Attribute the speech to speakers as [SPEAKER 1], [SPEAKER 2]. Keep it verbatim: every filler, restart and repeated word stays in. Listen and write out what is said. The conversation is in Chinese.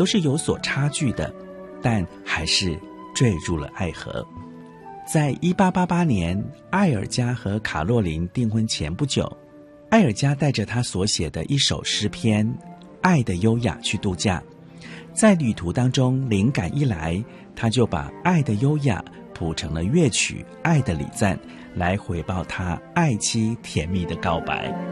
[SPEAKER 1] 都是有所差距的，但还是坠入了爱河。在一八八八年，艾尔加和卡洛琳订婚前不久，艾尔加带着他所写的一首诗篇《爱的优雅》去度假。在旅途当中，灵感一来，他就把《爱的优雅》谱成了乐曲《爱的礼赞》，来回报他爱妻甜蜜的告白。